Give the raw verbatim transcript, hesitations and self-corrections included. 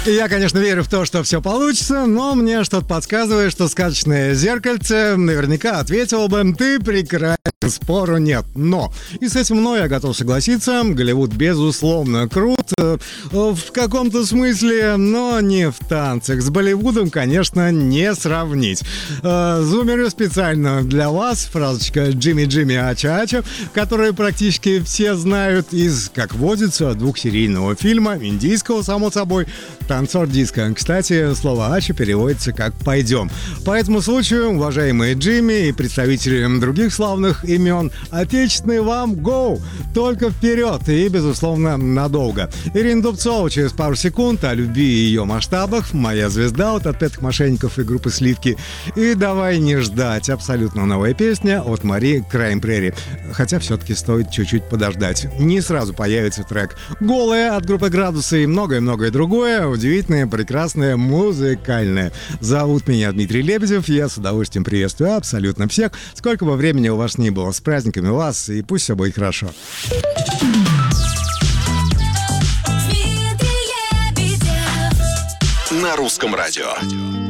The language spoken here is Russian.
Я, конечно, верю в то, что все получится, но мне что-то подсказывает, что сказочное зеркальце наверняка ответило бы: ты прекрасен, спору нет. Но, и с этим мной я готов согласиться, Голливуд безусловно крут, э, в каком-то смысле, но не в танцах. С Болливудом, конечно, не сравнить. Э, зумерю специально для вас фразочка «Джимми-Джимми Ача-Ача», которую практически все знают из, как водится, двухсерийного фильма, индийского, само собой, «Танцор диско». Кстати, слово «ача» переводится как «пойдем». По этому случаю, уважаемые Джимми и представители других славных имен, отечественный вам «Go!» Только вперед и, безусловно, надолго. Ирина Дубцова через пару секунд о любви и ее масштабах, моя звезда от отпетых мошенников и группы «Сливки». И давай не ждать, абсолютно новая песня от Мари «Крайм Прерри». Хотя все-таки стоит чуть-чуть подождать. Не сразу появится трек «Голая» от группы «Градусы» и многое-многое другое. Удивительное, прекрасное, музыкальное. Зовут меня Дмитрий Лебедев. Я с удовольствием приветствую абсолютно всех. Сколько бы времени у вас ни было. С праздниками вас, и пусть все будет хорошо. На русском радио.